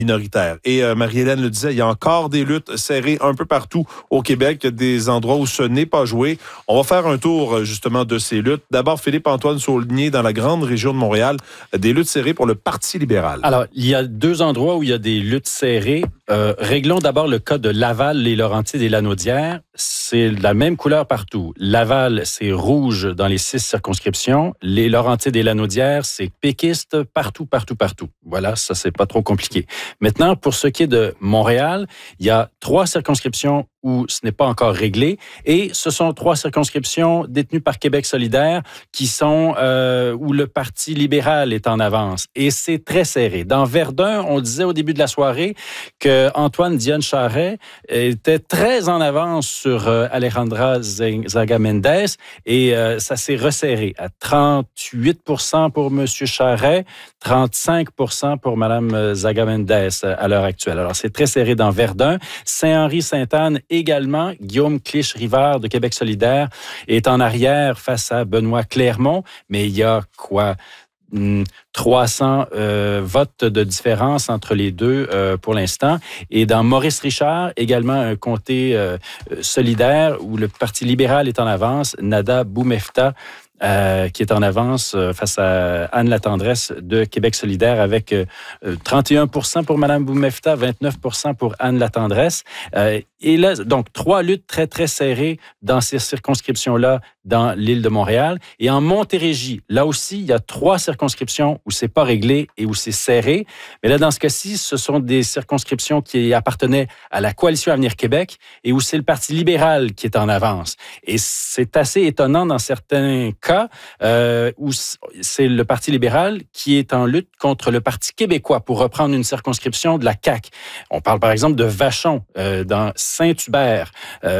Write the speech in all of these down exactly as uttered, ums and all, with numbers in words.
minoritaire. Et euh, Marie-Hélène le disait, il y a encore des luttes serrées un peu partout au Québec, il y a des endroits où ce n'est pas joué. On va faire un tour justement de ces luttes. D'abord, Philippe-Antoine Saulnier, dans la grande région de Montréal, des luttes serrées pour le Parti libéral. Alors, il y a deux endroits où il y a des luttes serrées. Euh, réglons d'abord le cas de Laval, les Laurentides et Lanaudière. C'est la même couleur partout. Laval, c'est rouge dans les six circonscriptions. Les Laurentides et Lanaudière, c'est péquiste partout, partout, partout. Voilà, ça, c'est pas trop compliqué. Maintenant, pour ce qui est de Montréal, il y a trois circonscriptions où ce n'est pas encore réglé. Et ce sont trois circonscriptions détenues par Québec solidaire qui sont euh, où le Parti libéral est en avance. Et c'est très serré. Dans Verdun, on disait au début de la soirée que Antoine Dionne Charest était très en avance sur euh, Alejandra Zaga Mendez et euh, ça s'est resserré à trente-huit pour cent pour M. Charest, trente-cinq pour cent pour Mme Zaga Mendez à l'heure actuelle. Alors, c'est très serré dans Verdun. Saint-Henri-Sainte-Anne également. Guillaume Clich-Rivard de Québec solidaire est en arrière face à Benoît Clermont, mais il y a quoi? trois cents euh, votes de différence entre les deux euh, pour l'instant. Et dans Maurice-Richard, également un comté euh, solidaire où le Parti libéral est en avance, Nada Boumefta, Euh, qui est en avance euh, face à Anne Latendresse de Québec solidaire avec euh, trente et un pour cent pour Mme Boumefta, vingt-neuf pour cent pour Anne Latendresse. Euh, et là, donc, trois luttes très, très serrées dans ces circonscriptions-là dans l'île de Montréal. Et en Montérégie, là aussi, il y a trois circonscriptions où c'est pas réglé et où c'est serré. Mais là, dans ce cas-ci, ce sont des circonscriptions qui appartenaient à la Coalition Avenir Québec et où c'est le Parti libéral qui est en avance. Et c'est assez étonnant dans certains cas euh, où c'est le Parti libéral qui est en lutte contre le Parti québécois pour reprendre une circonscription de la C A Q. On parle par exemple de Vachon euh, dans Saint-Hubert.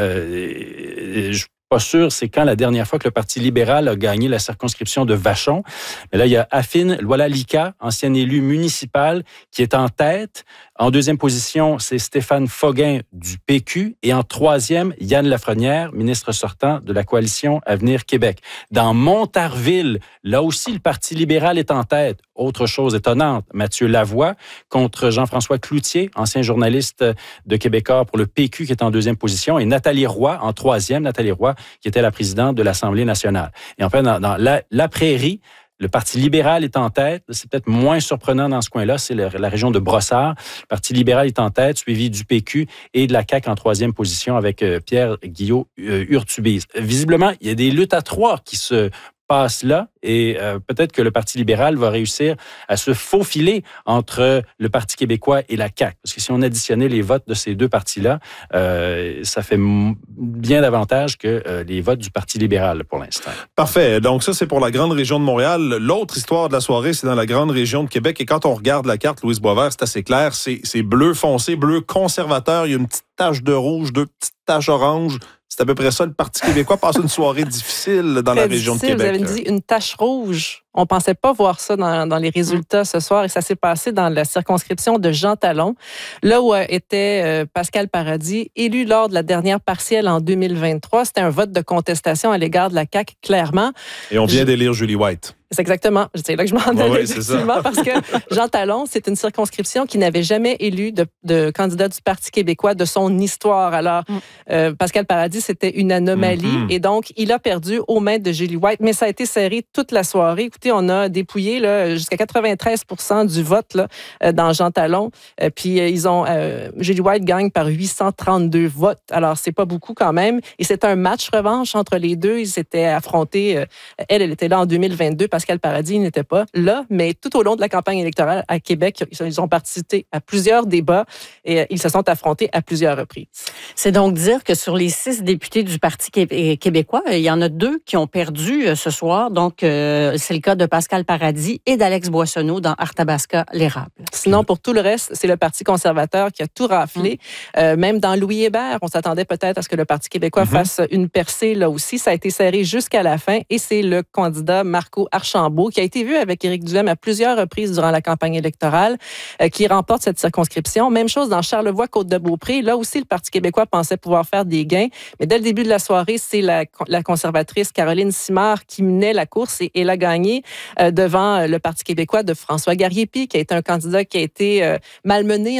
Euh, je pas sûr, c'est quand la dernière fois que le Parti libéral a gagné la circonscription de Vachon. Mais là, il y a Affine Loala-Lika, ancien élu municipal, qui est en tête. En deuxième position, c'est Stéphane Foguin du P Q. Et en troisième, Yann Lafrenière, ministre sortant de la Coalition Avenir Québec. Dans Montarville, là aussi, le Parti libéral est en tête. Autre chose étonnante, Mathieu Lavoie contre Jean-François Cloutier, ancien journaliste de Québécois pour le P Q, qui est en deuxième position. Et Nathalie Roy en troisième. Nathalie Roy, qui était la présidente de l'Assemblée nationale. Et enfin, dans, dans la, la Prairie, le Parti libéral est en tête. C'est peut-être moins surprenant dans ce coin-là. C'est le, la région de Brossard. Le Parti libéral est en tête, suivi du P Q et de la C A Q en troisième position avec euh, Pierre Guillot euh, Urtubise. Visiblement, il y a des luttes à trois qui se passe là et euh, peut-être que le Parti libéral va réussir à se faufiler entre le Parti québécois et la C A Q. Parce que si on additionnait les votes de ces deux partis-là, euh, ça fait m- bien davantage que euh, les votes du Parti libéral pour l'instant. Parfait. Donc ça, c'est pour la grande région de Montréal. L'autre histoire de la soirée, c'est dans la grande région de Québec. Et quand on regarde la carte, Louise Boisvert, c'est assez clair. C'est, c'est bleu foncé, bleu conservateur. Il y a une petite tache de rouge, deux petites taches oranges. C'est à peu près ça. Le Parti québécois passe une soirée difficile dans Très la région difficile. de Québec. Vous avez dit une tache rouge. On ne pensait pas voir ça dans, dans les résultats ce soir et ça s'est passé dans la circonscription de Jean Talon, là où était euh, Pascal Paradis, élu lors de la dernière partielle en deux mille vingt-trois. C'était un vote de contestation à l'égard de la C A Q, clairement. Et on vient d'élire Julie White. C'est exactement. C'est là que je m'en allais, ouais, ouais, effectivement, parce que Jean Talon, c'est une circonscription qui n'avait jamais élu de, de candidat du Parti québécois de son histoire. Alors, mm. euh, Pascal Paradis, c'était une anomalie. Mm-hmm. Et donc, il a perdu aux mains de Julie White, mais ça a été serré toute la soirée. Écoutez, on a dépouillé là, jusqu'à quatre-vingt-treize pour cent du vote là, dans Jean Talon. Euh, puis, euh, ils ont, euh, Julie White gagne par huit cent trente-deux votes. Alors, c'est pas beaucoup quand même. Et c'est un match revanche entre les deux. Ils s'étaient affrontés. Euh, elle, elle était là en deux mille vingt-deux. Pascal Paradis n'était pas là, mais tout au long de la campagne électorale à Québec, ils ont participé à plusieurs débats et ils se sont affrontés à plusieurs reprises. C'est donc dire que sur les six députés du Parti québécois, il y en a deux qui ont perdu ce soir. Donc, euh, c'est le cas de Pascal Paradis et d'Alex Boissonneau dans Arthabasca-l'Érable. Sinon, pour tout le reste, c'est le Parti conservateur qui a tout raflé. Mmh. Euh, même dans Louis Hébert, on s'attendait peut-être à ce que le Parti québécois mmh. fasse une percée là aussi. Ça a été serré jusqu'à la fin et c'est le candidat Marco Archambault qui a été vu avec Éric Duhem à plusieurs reprises durant la campagne électorale, euh, qui remporte cette circonscription. Même chose dans Charlevoix-Côte-de-Beaupré. Là aussi, le Parti québécois pensait pouvoir faire des gains. Mais dès le début de la soirée, c'est la, la conservatrice Caroline Simard qui menait la course et elle a gagné euh, devant le Parti québécois de François Garriépi, qui a été un candidat qui a été euh, malmené